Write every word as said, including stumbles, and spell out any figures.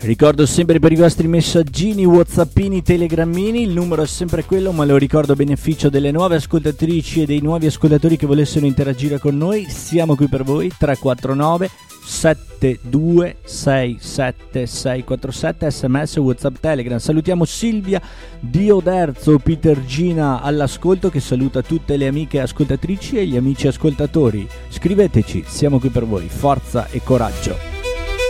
Ricordo sempre per i vostri messaggini, whatsappini, telegrammini, il numero è sempre quello, ma lo ricordo a beneficio delle nuove ascoltatrici e dei nuovi ascoltatori che volessero interagire con noi. Siamo qui per voi, tre quattro nove sette due sei sette sei quattro sette, sms, whatsapp, telegram. Salutiamo Silvia di Oderzo, Petergina all'ascolto, che saluta tutte le amiche ascoltatrici e gli amici ascoltatori. Scriveteci, siamo qui per voi, forza e coraggio.